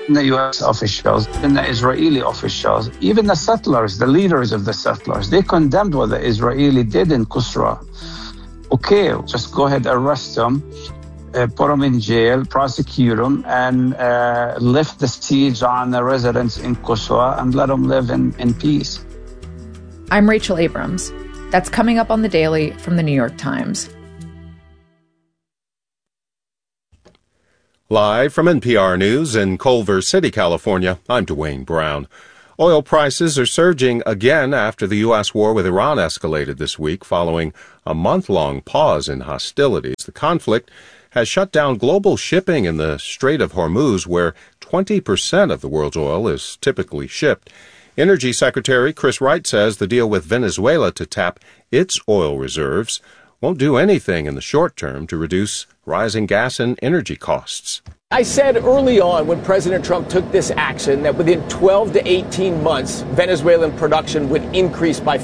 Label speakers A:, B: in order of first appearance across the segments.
A: the U.S. officials, and the Israeli officials, even the settlers, the leaders of the settlers, they condemned what the Israeli did in Qusra. Okay, just go ahead, arrest them, put them in jail, prosecute them, and lift the siege on the residents in Qusra and let them live in peace.
B: I'm Rachel Abrams. That's coming up on The Daily from The New York Times.
C: Live from NPR News in Culver City, California, I'm Dwayne Brown. Oil prices are surging again after the U.S. war with Iran escalated this week following a month-long pause in hostilities. The conflict has shut down global shipping in the Strait of Hormuz, where 20% of the world's oil is typically shipped. Energy Secretary Chris Wright says the deal with Venezuela to tap its oil reserves won't do anything in the short term to reduce rising gas and energy costs.
D: I said early on when President Trump took this action that within 12 to 18 months, Venezuelan production would increase by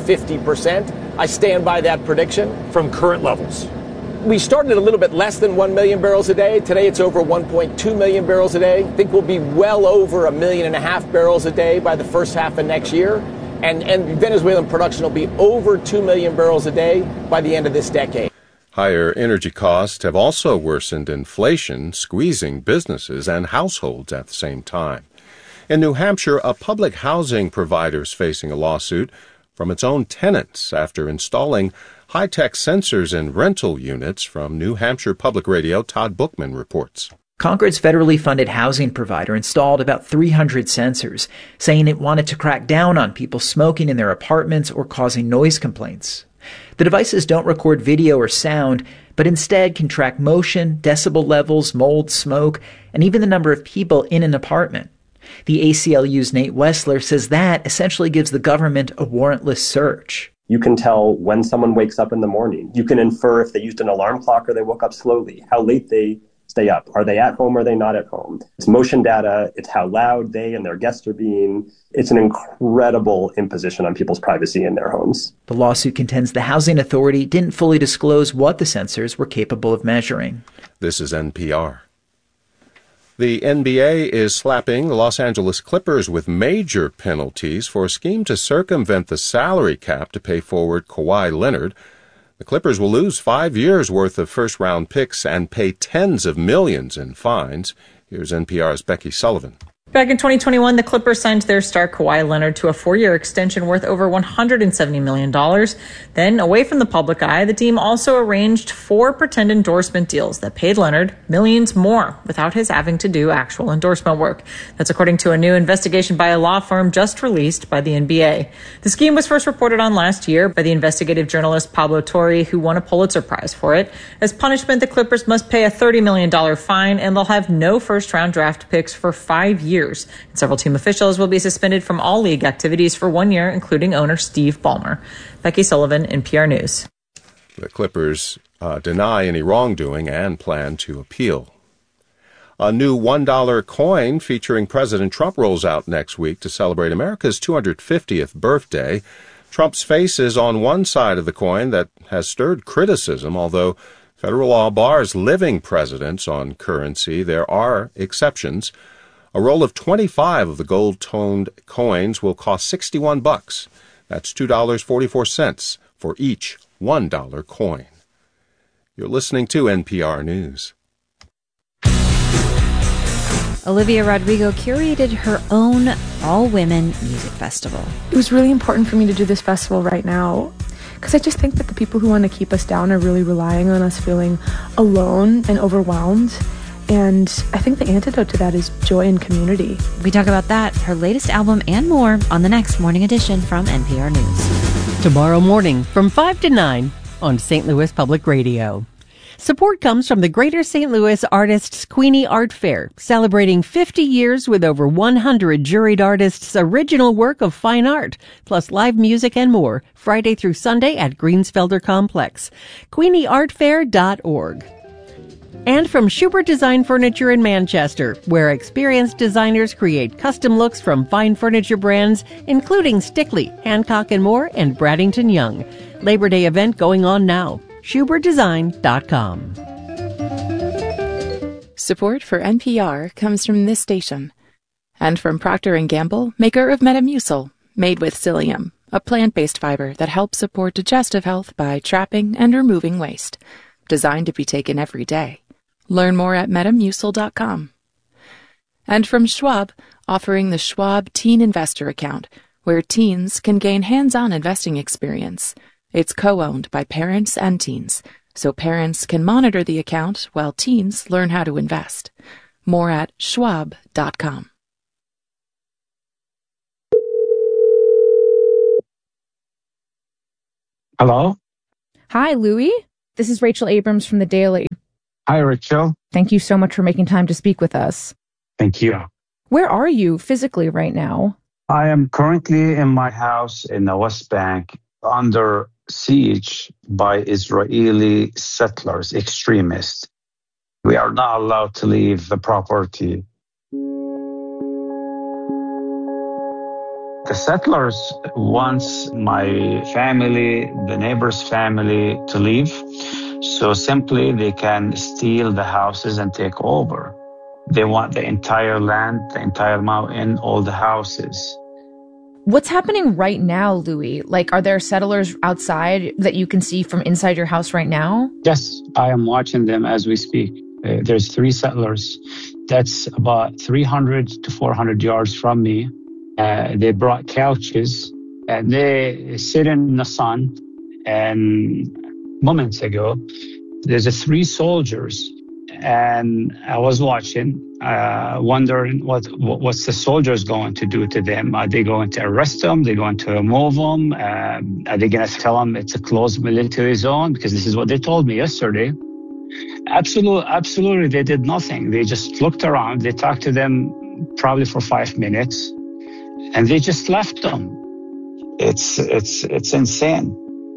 D: 50%. I stand by that prediction.
E: From current levels?
D: We started at a little bit less than 1 million barrels a day. Today it's over 1.2 million barrels a day. I think we'll be well over 1.5 million barrels a day by the first half of next year. And Venezuelan production will be over 2 million barrels a day by the end of this decade.
C: Higher energy costs have also worsened inflation, squeezing businesses and households at the same time. In New Hampshire, a public housing provider is facing a lawsuit from its own tenants after installing high-tech sensors in rental units. From New Hampshire Public Radio, Todd Bookman reports.
F: Concord's federally funded housing provider installed about 300 sensors, saying it wanted to crack down on people smoking in their apartments or causing noise complaints. The devices don't record video or sound, but instead can track motion, decibel levels, mold, smoke, and even the number of people in an apartment. The ACLU's Nate Wessler says that essentially gives the government a warrantless search.
G: You can tell when someone wakes up in the morning. You can infer if they used an alarm clock or they woke up slowly, how late they stay up. Are they at home or are they not at home? It's motion data. It's how loud they and their guests are being. It's an incredible imposition on people's privacy in their homes.
F: The lawsuit contends the housing authority didn't fully disclose what the sensors were capable of measuring.
C: This is NPR. The NBA is slapping the Los Angeles Clippers with major penalties for a scheme to circumvent the salary cap to pay forward Kawhi Leonard. The Clippers will lose 5 years' worth of first-round picks and pay tens of millions in fines. Here's NPR's Becky Sullivan.
H: Back in 2021, the Clippers signed their star Kawhi Leonard to a 4-year extension worth over $170 million. Then, away from the public eye, the team also arranged 4 pretend endorsement deals that paid Leonard millions more without his having to do actual endorsement work. That's according to a new investigation by a law firm just released by the NBA. The scheme was first reported on last year by the investigative journalist Pablo Torre, who won a Pulitzer Prize for it. As punishment, the Clippers must pay a $30 million fine, and they'll have no first-round draft picks for 5 years. And several team officials will be suspended from all league activities for 1 year, including owner Steve Ballmer. Becky Sullivan, NPR News.
C: The Clippers deny any wrongdoing and plan to appeal. A new $1 coin featuring President Trump rolls out next week to celebrate America's 250th birthday. Trump's face is on one side of the coin that has stirred criticism, although federal law bars living presidents on currency. There are exceptions. A roll of 25 of the gold-toned coins will cost $61. That's $2.44 for each $1 coin. You're listening to NPR News.
I: Olivia Rodrigo curated her own all-women music festival.
J: It was really important for me to do this festival right now because I just think that the people who want to keep us down are really relying on us feeling alone and overwhelmed. And I think the antidote to that is joy and community.
I: We talk about that, her latest album, and more on the next Morning Edition from NPR News.
K: Tomorrow morning from 5 to 9 on St. Louis Public Radio. Support comes from the Greater St. Louis Artists Queenie Art Fair, celebrating 50 years with over 100 juried artists' original work of fine art, plus live music and more, Friday through Sunday at Greensfelder Complex. QueenieArtFair.org. And from Schubert Design Furniture in Manchester, where experienced designers create custom looks from fine furniture brands, including Stickley, Hancock & More, and Braddington Young. Labor Day event going on now. SchubertDesign.com.
L: Support for NPR comes from this station
E: And from Procter & Gamble, maker of Metamucil, made with psyllium, a plant-based fiber that helps support digestive health by trapping and removing waste. Designed to be taken every day. Learn more at Metamucil.com. And from Schwab, offering the Schwab Teen Investor Account, where teens can gain hands-on investing experience. It's co-owned by parents and teens, so parents can monitor the account while teens learn how to invest. More at Schwab.com.
A: Hello?
B: Hi, Louis. This is Rachel Abrams from The Daily.
A: Hi, Rachel.
B: Thank you so much for making time to speak with us.
A: Thank you.
B: Where are you physically right now?
A: I am currently in my house in the West Bank under siege by Israeli settlers, extremists. We are not allowed to leave the property. The settlers wants my family, the neighbor's family, to leave. So simply they can steal the houses and take over. They want the entire land, the entire mountain, all the houses.
B: What's happening right now, Louis? Like, are there settlers outside that you can see from inside your house right now?
A: Yes, I am watching them as we speak. There's 3 settlers. That's about 300 to 400 yards from me. They brought couches and they sit in the sun. And moments ago, there's 3 soldiers. And I was watching, wondering what's the soldiers going to do to them. Are they going to arrest them? Are they going to move them? Are they going to tell them it's a closed military zone? Because this is what they told me yesterday. Absolutely, they did nothing. They just looked around. They talked to them probably for 5 minutes, and they just left them. It's insane.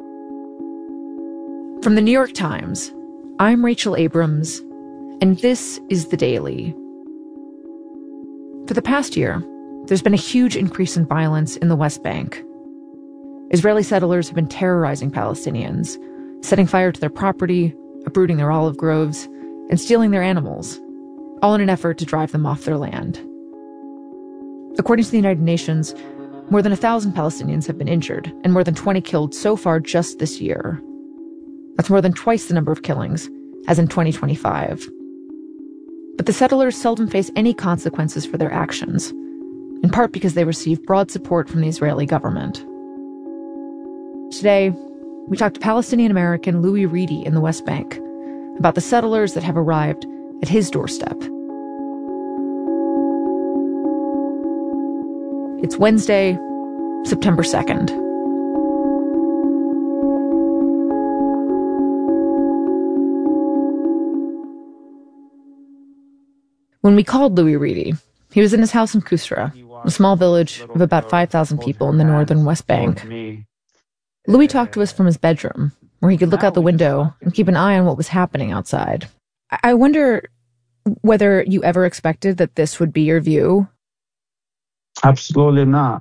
B: From the New York Times, I'm Rachel Abrams, and this is The Daily. For the past year, there's been a huge increase in violence in the West Bank. Israeli settlers have been terrorizing Palestinians, setting fire to their property, uprooting their olive groves, and stealing their animals, all in an effort to drive them off their land. According to the United Nations, more than 1,000 Palestinians have been injured and more than 20 killed so far just this year. That's more than twice the number of killings as in 2025. But the settlers seldom face any consequences for their actions, in part because they receive broad support from the Israeli government. Today, we talked to Palestinian-American Louis Reedy in the West Bank about the settlers that have arrived at his doorstep. It's Wednesday, September 2nd. When we called Louis Reedy, he was in his house in Kusra, a small village of about 5,000 people in the northern West Bank. Louis talked to us from his bedroom, where he could look out the window and keep an eye on what was happening outside. I wonder whether you ever expected that this would be your view?
A: Absolutely not.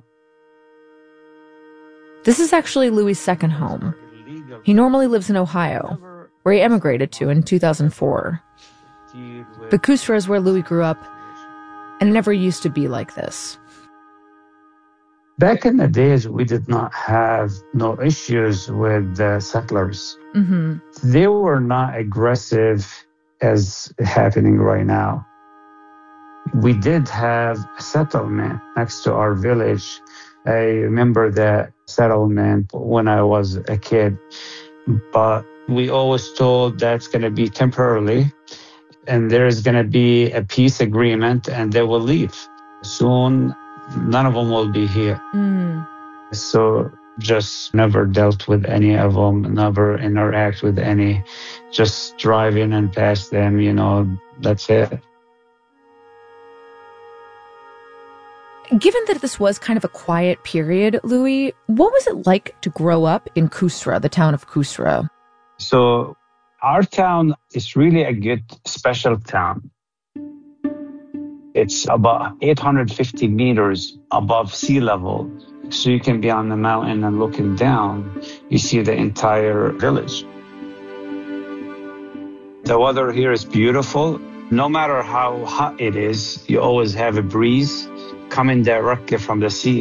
B: This is actually Louis' second home. He normally lives in Ohio, where he emigrated to in 2004. But Kusra is where Louis grew up, and it never used to be like this.
A: Back in the days, we did not have no issues with the settlers.
B: Mm-hmm.
A: They were not aggressive as happening right now. We did have a settlement next to our village. I remember that settlement when I was a kid, but we always told that's going to be temporarily, and there's going to be a peace agreement, and they will leave. Soon, none of them will be here. So just never dealt with any of them, never interact with any, just drive in and pass them, that's it.
B: Given that this was kind of a quiet period, Louis, what was it like to grow up in Kusra, the town of Kusra?
A: So our town is really a good, special town. It's about 850 meters above sea level. So you can be on the mountain and looking down, you see the entire village. The weather here is beautiful. No matter how hot it is, you always have a breeze. coming directly from the sea.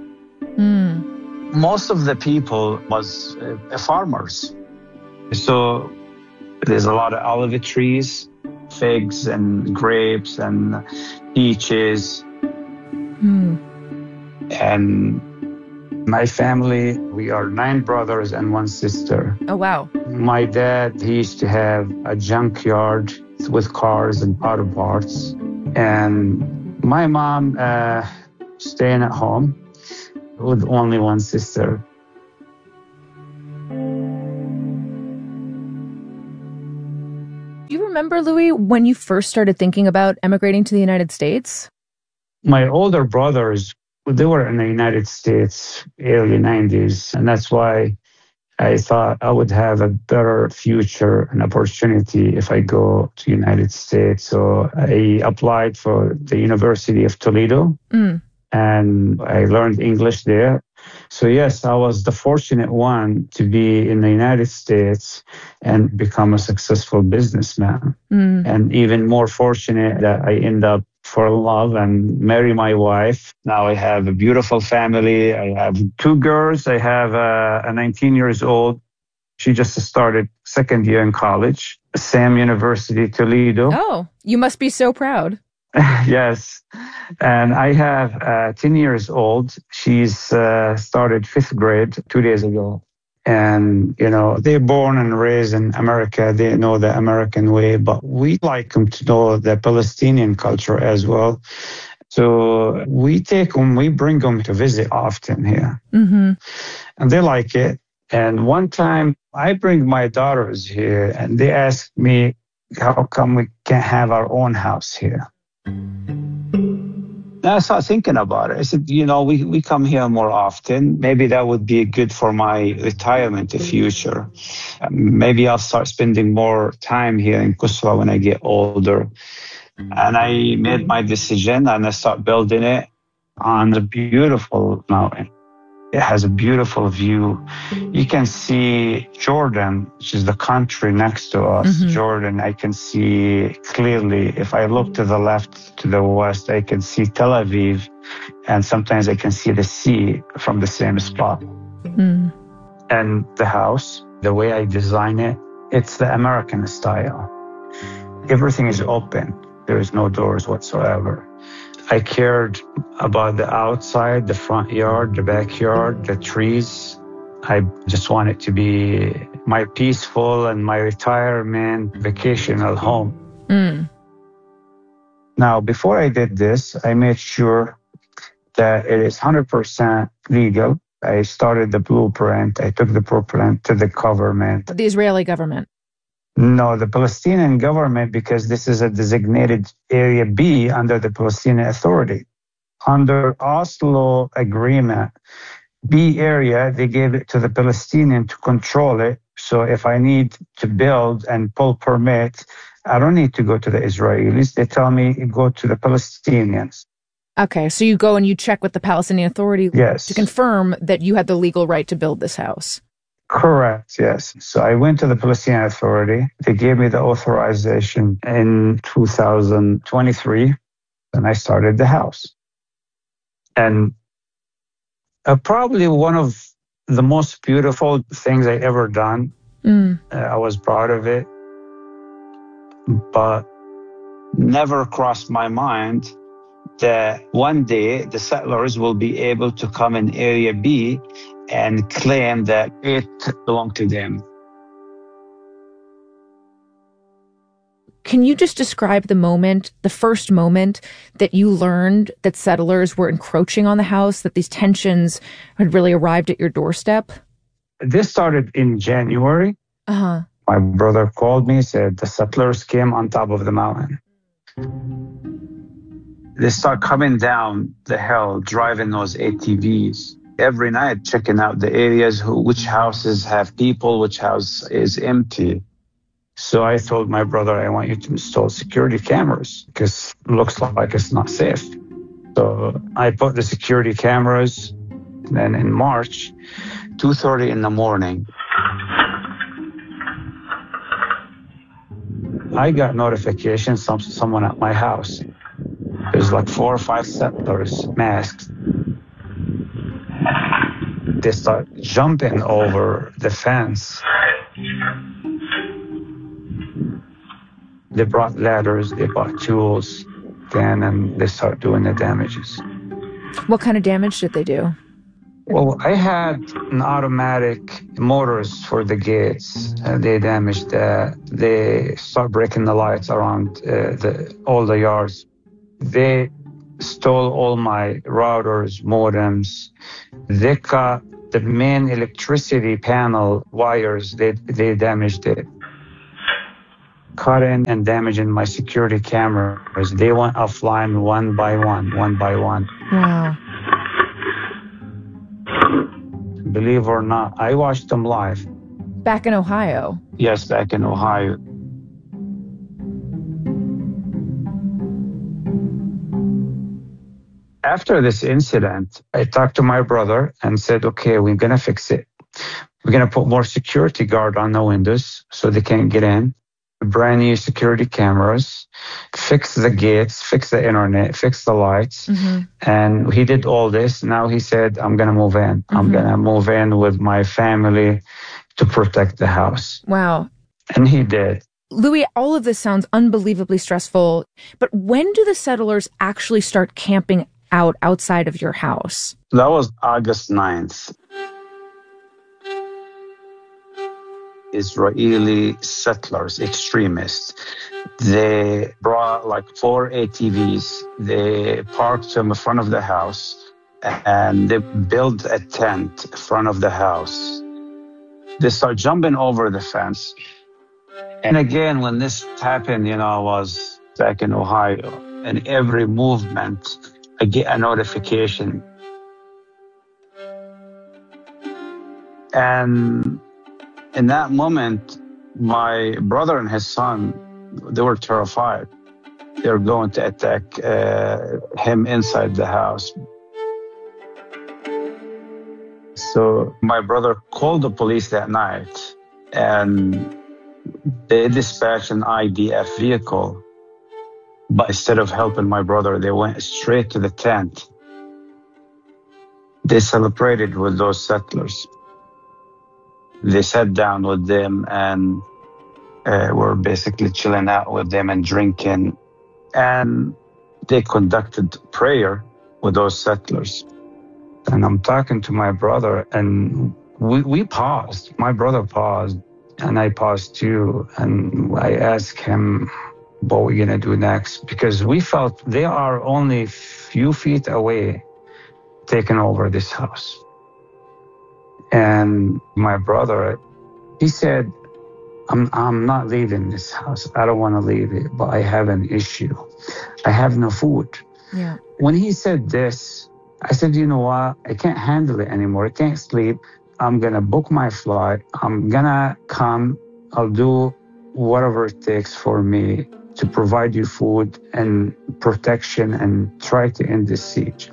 A: Most of the people was farmers. So there's a lot of olive trees, figs and grapes and peaches. And my family, we are 9 brothers and 1 sister.
B: Oh, wow.
A: My dad, he used to have a junkyard with cars and auto parts. And my mom staying at home with only 1 sister.
B: Do you remember, Louis, when you first started thinking about emigrating to the United States?
A: My older brothers, they were in the United States early 90s, and that's why I thought I would have a better future and opportunity if I go to United States. So I applied for the University of Toledo, and I learned English there. So yes, I was the fortunate one to be in the United States and become a successful businessman. And even more fortunate that I end up for love and marry my wife. Now I have a beautiful family. I have 2 girls. I have a 19 years old. She just started 2nd year in college, same university, Toledo.
B: Oh, you must be so proud.
A: Yes. And I have 10 years old. She's started 5th grade 2 days ago. And, you know, they're born and raised in America. They know the American way, but we like them to know the Palestinian culture as well. So we take them, we bring them to visit often here. And they like it. And one time I bring my daughters here and they ask me, how come we can't have our own house here? And I started thinking about it. I said, you know, we come here more often. Maybe that would be good for my retirement in the future. Maybe I'll start spending more time here in Kusra when I get older. And I made my decision and I started building it on the beautiful mountain. It has a beautiful view. You can see Jordan, which is the country next to us. Jordan, I can see clearly. If I look to the left, to the west, I can see Tel Aviv. And sometimes I can see the sea from the same spot. And the house, the way I design it, it's the American style. Everything is open. There is no doors whatsoever. I cared about the outside, the front yard, the backyard, the trees. I just want it to be my peaceful and my retirement vacational home. Now, before I did this, I made sure that it is 100% legal. I started the blueprint. I took the blueprint to the government.
B: The Israeli government?
A: No, the Palestinian government, because this is a designated Area B under the Palestinian Authority. Under Oslo Agreement, B area, they gave it to the Palestinian to control it. So if I need to build and pull permits, I don't need to go to the Israelis. They tell me go to the Palestinians.
B: Okay, so you go and you check with the Palestinian Authority
A: to
B: confirm that you had the legal right to build this house.
A: Correct, yes. So I went to the Palestinian Authority. They gave me the authorization in 2023, and I started the house. And probably one of the most beautiful things I ever done. I was proud of it, but never crossed my mind that one day the settlers will be able to come in Area B and claim that it belonged to them.
B: Can you just describe the moment, the first moment that you learned that settlers were encroaching on the house, that these tensions had really arrived at your doorstep?
A: This started in January. My brother called me, said the settlers came on top of the mountain. They start coming down the hill, driving those ATVs. Every night, checking out the areas, which houses have people, which house is empty. So I told my brother, I want you to install security cameras because it looks like it's not safe. So I put the security cameras. Then in March, 2:30 in the morning, I got notification someone at my house. There's was like 4 or 5 settlers masked. They start jumping over the fence. They brought ladders, they brought tools, and they start doing the damages.
B: What kind of damage did they do?
A: Well, I had an automatic motors for the gates. They damaged that. They start breaking the lights around all the yards. They stole all my routers, modems. They cut the main electricity panel wires. They damaged it. Cutting and damaging my security cameras. They went offline one by one.
B: Wow.
A: Believe it or not, I watched them live.
B: Back in Ohio?
A: Yes, back in Ohio. After this incident, I talked to my brother and said, okay, we're going to fix it. We're going to put more security guard on the windows so they can't get in. Brand new security cameras, fix the gates, fix the internet, fix the lights. Mm-hmm. And he did all this. Now he said, I'm going to move in. Mm-hmm. I'm going to move in with my family to protect the house.
B: Wow.
A: And he did.
B: Louis, all of this sounds unbelievably stressful. But when do the settlers actually start camping out outside of your house?
A: That was August 9th. Israeli settlers, extremists. They brought like 4 ATVs. They parked them in front of the house and they built a tent in front of the house. They start jumping over the fence. And again, when this happened, I was back in Ohio, and every movement, I get a notification. And in that moment, my brother and his son, they were terrified. They were going to attack him inside the house. So my brother called the police that night, and they dispatched an IDF vehicle. But instead of helping my brother, they went straight to the tent. They celebrated with those settlers. They sat down with them and were basically chilling out with them and drinking. And they conducted prayer with those settlers. And I'm talking to my brother, and we paused. My brother paused, and I paused too. And I asked him, what we're going to do next? Because we felt they are only a few feet away taking over this house. And my brother, he said, I'm not leaving this house. I don't want to leave it, but I have an issue. I have no food.
B: Yeah.
A: When he said this, I said, you know what? I can't handle it anymore. I can't sleep. I'm going to book my flight. I'm going to come. I'll do whatever it takes for me to provide you food and protection and try to end this siege.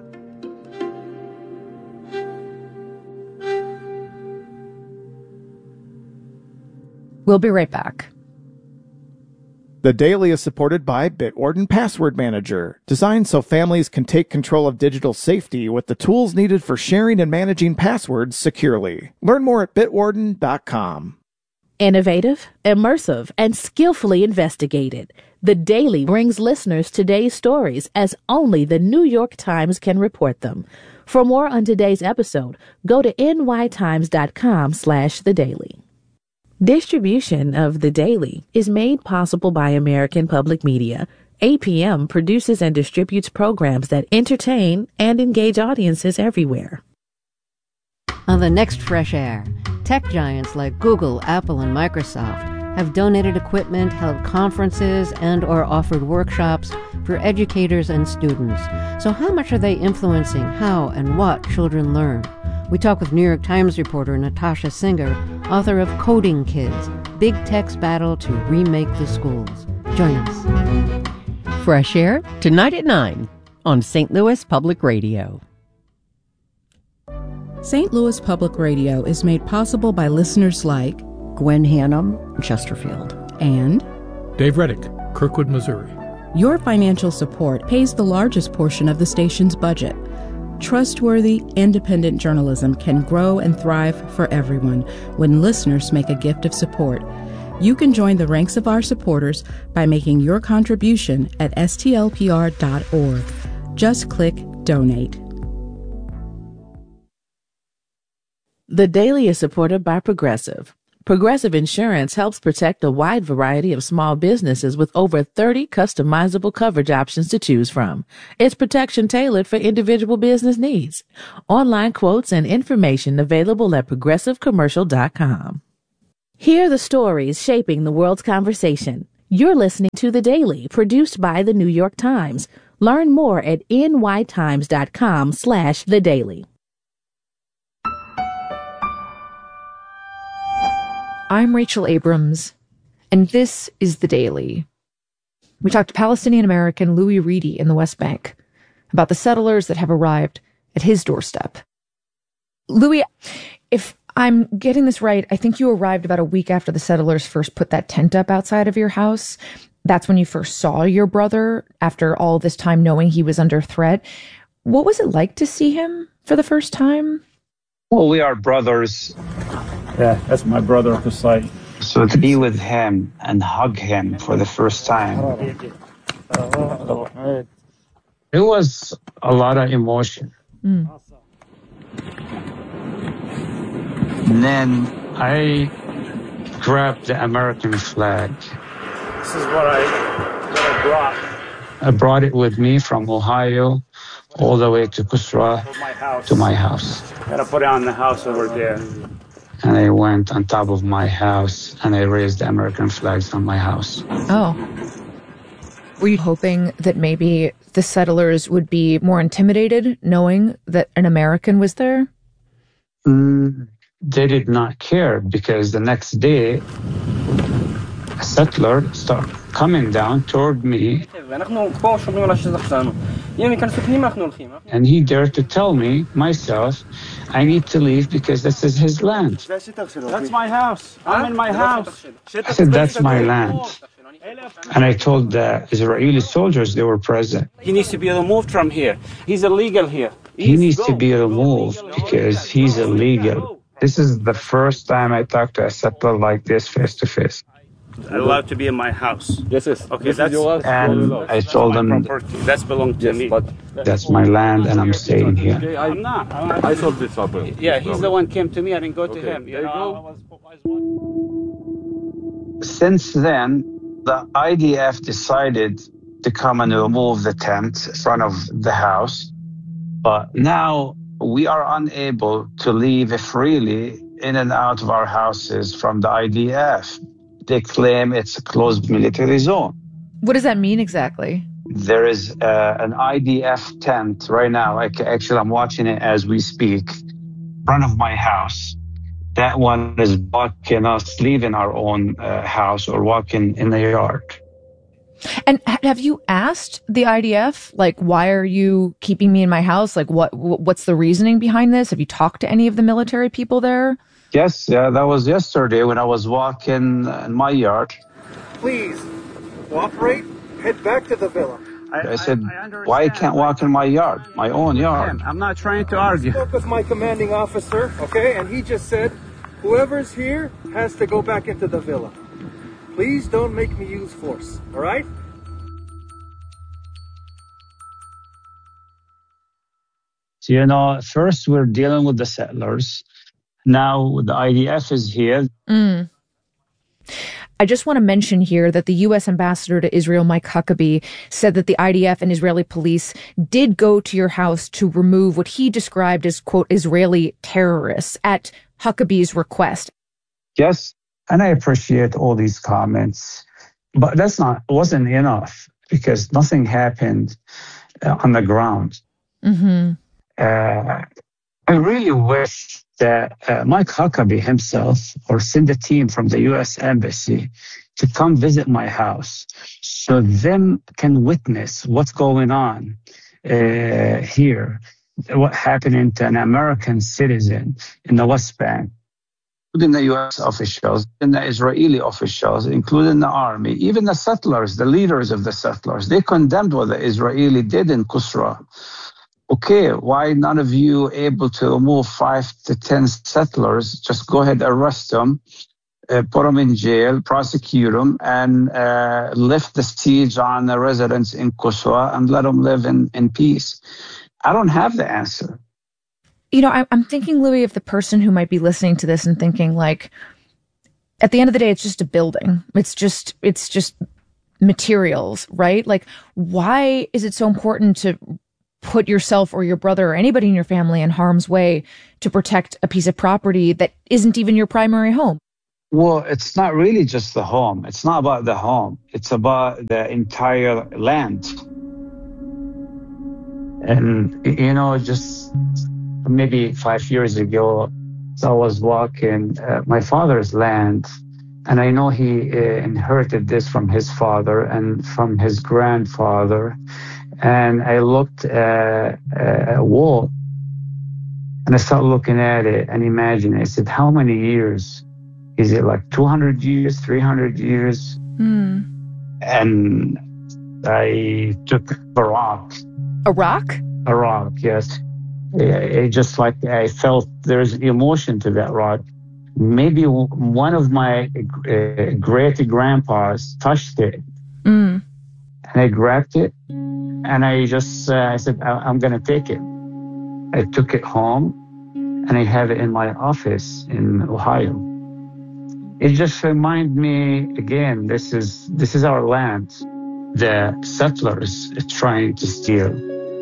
B: We'll be right back.
L: The Daily is supported by Bitwarden Password Manager, designed so families can take control of digital safety with the tools needed for sharing and managing passwords securely. Learn more at bitwarden.com.
M: Innovative, immersive, and skillfully investigated, The Daily brings listeners today's stories as only the New York Times can report them. For more on today's episode, go to nytimes.com/thedaily. Distribution of The Daily is made possible by American Public Media. APM produces and distributes programs that entertain and engage audiences everywhere.
K: On the next Fresh Air, tech giants like Google, Apple, and Microsoft have donated equipment, held conferences, and or offered workshops for educators and students. So how much are they influencing how and what children learn? We talk with New York Times reporter Natasha Singer, author of Coding Kids, Big Tech's Battle to Remake the Schools. Join us.
N: Fresh Air, tonight at 9 on St. Louis Public Radio.
O: St. Louis Public Radio is made possible by listeners like
P: Gwen Hannum, Chesterfield,
O: and
Q: Dave Reddick, Kirkwood, Missouri,
O: Your financial support pays the largest portion of the station's budget. Trustworthy, independent journalism can grow and thrive for everyone when listeners make a gift of support. You can join the ranks of our supporters by making your contribution at stlpr.org. Just click Donate.
M: The Daily is supported by Progressive. Progressive Insurance helps protect a wide variety of small businesses with over 30 customizable coverage options to choose from. It's protection tailored for individual business needs. Online quotes and information available at progressivecommercial.com. Hear the stories shaping the world's conversation. You're listening to The Daily, produced by The New York Times. Learn more at nytimes.com/The Daily.
B: I'm Rachel Abrams, and this is The Daily. We talked to Palestinian-American Louis Reedy in the West Bank about the settlers that have arrived at his doorstep. Louis, if I'm getting this right, I think you arrived about a week after the settlers first put that tent up outside of your house. That's when you first saw your brother after all this time knowing he was under threat. What was it like to see him for the first time?
A: Well, we are brothers.
P: Yeah, that's my brother, Qusay.
A: So to be with him and hug him for the first time, it was a lot of emotion. And then I grabbed the American flag.
P: This is what I brought.
A: I brought it with me from Ohio all the way to Kusra, to my house.
P: Gotta put it on the house over there.
A: And I went on top of my house and I raised the American flags on my house.
B: Oh. Were you hoping that maybe the settlers would be more intimidated knowing that an American was there?
A: They did not care because the next day, a settler started coming down toward me. And he dared to tell me, myself, I need to leave because this is his land.
P: That's my house. I'm in my house.
A: I said, that's my land. And I told the Israeli soldiers they were present.
P: He needs to be removed from here. He's illegal here.
A: He needs to be removed because he's illegal. This is the first time I talked to a settler like this face to face.
P: Allowed to be in my house. This is okay. That's yours.
A: And I told them
P: that's belongs to me. But
A: that's my land, and I'm staying here.
P: I'm not. I sold this up. Yeah, he's the one came to me. I didn't go to him. You know?
A: Since then, the IDF decided to come and remove the tent in front of the house, but now we are unable to leave freely in and out of our houses from the IDF. They claim it's a closed military zone.
B: What does that mean exactly?
A: There is an IDF tent right now. Actually, I'm watching it as we speak, in front of my house. That one is blocking us leaving our own house or walking in the yard.
B: And have you asked the IDF, like, why are you keeping me in my house? Like, what's the reasoning behind this? Have you talked to any of the military people there?
A: Yes, that was yesterday when I was walking in my yard.
Q: Please, cooperate, head back to the villa.
A: I said, why I can't walk in my yard, my own yard?
P: I'm not trying to argue.
Q: I spoke with my commanding officer, okay, and he just said, whoever's here has to go back into the villa. Please don't make me use force, all right?
A: So, you know, first we're dealing with the settlers. Now the IDF is here.
B: I just want to mention here that the U.S. ambassador to Israel, Mike Huckabee, said that the IDF and Israeli police did go to your house to remove what he described as, quote, Israeli terrorists at Huckabee's request.
A: Yes, and I appreciate all these comments, but wasn't enough because nothing happened on the ground. I really wish that Mike Huckabee himself or send a team from the U.S. Embassy to come visit my house so them can witness what's going on here, what happening to an American citizen in the West Bank. including the U.S. officials and the Israeli officials, including the army, even the settlers, the leaders of the settlers, they condemned what the Israeli did in Qusra. Okay, why none of you able to move 5 to 10 settlers? Just go ahead, arrest them, put them in jail, prosecute them, and lift the siege on the residents in Qusra and let them live in peace. I don't have the answer.
B: You know, I'm thinking, Louis, of the person who might be listening to this and thinking, like, at the end of the day, it's just a building. It's just materials, right? Like, why is it so important to put yourself or your brother or anybody in your family in harm's way to protect a piece of property that isn't even your primary home?
A: Well, it's not really just the home. It's not about the home. It's about the entire land. And, you know, just maybe 5 years ago, I was walking my father's land, and I know he inherited this from his father and from his grandfather. And I looked at a wall, and I started looking at it and imagining. I said, how many years? Is it like 200 years, 300 years? And I took a rock.
B: A rock?
A: A rock, yes. It just like I felt there's emotion to that rock. Maybe one of my great-grandpas touched it. And I grabbed it, and I just I said, I'm going to take it. I took it home, and I have it in my office in Ohio. It just reminded me, again, this is our land. The settlers are trying to steal.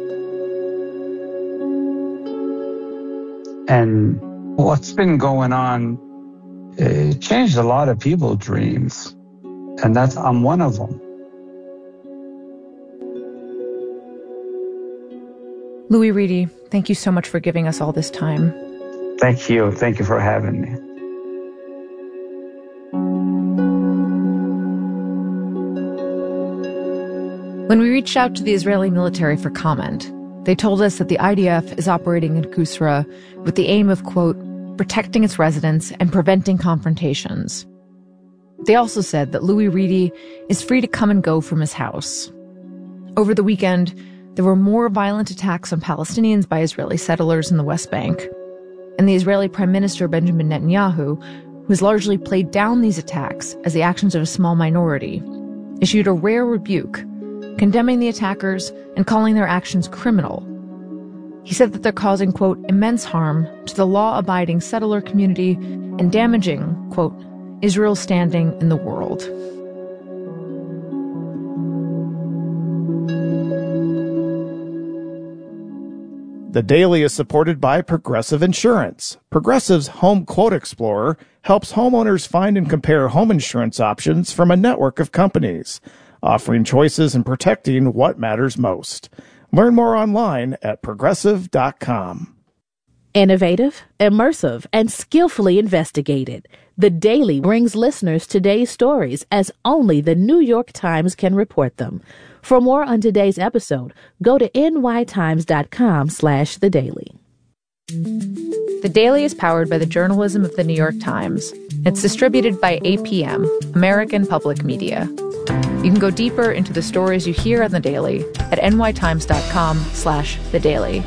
A: And what's been going on, it changed a lot of people's dreams. And I'm one of them.
B: Louis Reedy, thank you so much for giving us all this time.
A: Thank you. Thank you for having me.
B: When we reached out to the Israeli military for comment, they told us that the IDF is operating in Qusra with the aim of, quote, protecting its residents and preventing confrontations. They also said that Louis Reedy is free to come and go from his house. Over the weekend, there were more violent attacks on Palestinians by Israeli settlers in the West Bank. And the Israeli Prime Minister Benjamin Netanyahu, who has largely played down these attacks as the actions of a small minority, issued a rare rebuke, condemning the attackers and calling their actions criminal. He said that they're causing, quote, immense harm to the law-abiding settler community and damaging, quote, Israel's standing in the world.
L: The Daily is supported by Progressive Insurance. Progressive's Home Quote Explorer helps homeowners find and compare home insurance options from a network of companies, offering choices and protecting what matters most. Learn more online at progressive.com.
M: Innovative, immersive, and skillfully investigated. The Daily brings listeners today's stories as only the New York Times can report them. For more on today's episode, go to nytimes.com/The Daily.
B: The Daily is powered by the journalism of the New York Times. It's distributed by APM, American Public Media. You can go deeper into the stories you hear on The Daily at nytimes.com/The Daily.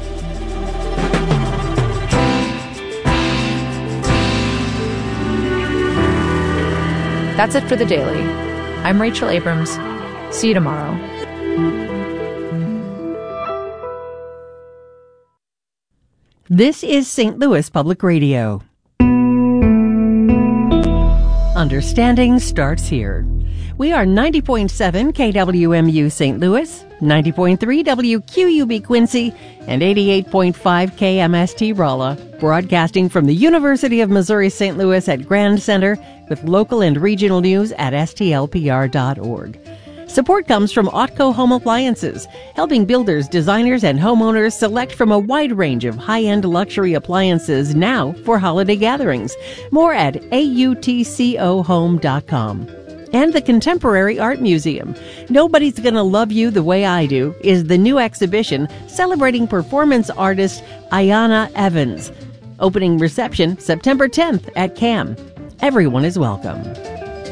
B: That's it for The Daily. I'm Rachel Abrams. See you tomorrow.
K: This is St. Louis Public Radio. Understanding starts here. We are 90.7 KWMU St. Louis, 90.3 WQUB Quincy, and 88.5 KMST Rolla, broadcasting from the University of Missouri St. Louis at Grand Center with local and regional news at stlpr.org. Support comes from Otco Home Appliances, helping builders, designers, and homeowners select from a wide range of high-end luxury appliances now for holiday gatherings. More at autcohome.com. And the Contemporary Art Museum. Nobody's Gonna Love You the Way I Do is the new exhibition celebrating performance artist Ayana Evans. Opening reception September 10th at CAM. Everyone is welcome.